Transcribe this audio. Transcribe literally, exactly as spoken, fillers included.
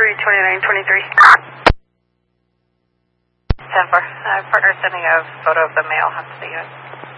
three twenty-nine twenty-three. ten four. Uh, partner sending a photo of the male. Has to be it.